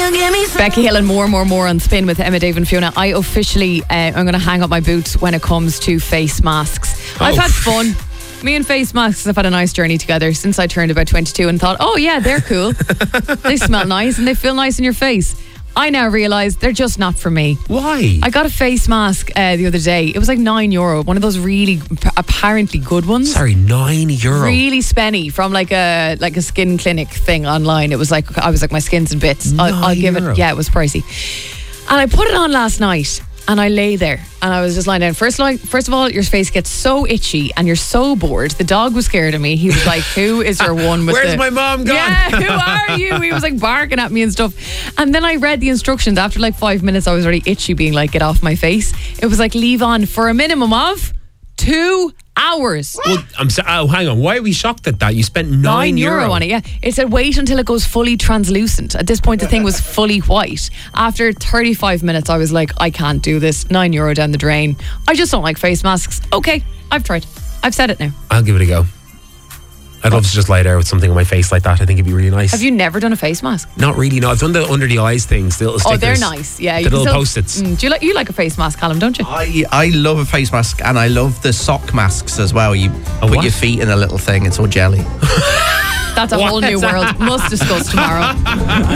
Becky Hill and more on Spin with Emma, Dave and Fiona. I officially I'm going to hang up my boots when it comes to face masks. I've had fun. Me and face masks have had a nice journey together since I turned about 22 and thought, oh yeah, they're cool. They smell nice and they feel nice in your face. I now realise they're just not for me. Why? I got a face mask the other day. It was like €9. One of those really apparently good ones. Sorry, €9. Really spenny from like a skin clinic thing online. It was like, I was like, my skin's in bits. I'll give it. Yeah, it was pricey. And I put it on last night. And I lay there and I was just lying down. First of all, your face gets so itchy and you're so bored. The dog was scared of me. He was like, who is your one with Where's my mom gone? Yeah, who are you? He was like barking at me and stuff. And then I read the instructions. After like 5 minutes, I was already itchy, being like, get off my face. It was like, leave on for a minimum of 2 hours. Well, I'm sorry. Oh, hang on. Why are we shocked at that? You spent €9 on it. Yeah, it said wait until it goes fully translucent. At this point, the thing was fully white. After 35 minutes, I was like, I can't do this. €9 down the drain. I just don't like face masks. Okay, I've tried. I've said it now. I'll give it a go. I'd love to just lie there with something on my face like that. I think it'd be really nice. Have you never done a face mask? Not really, no. I've done the under the eyes things, the little stickers. Oh, they're nice. Yeah, the little post-its. Do you like a face mask, Callum, don't you? I love a face mask, and I love the sock masks as well. You put your feet in a little thing, it's all jelly. That's a whole new world. Must discuss tomorrow.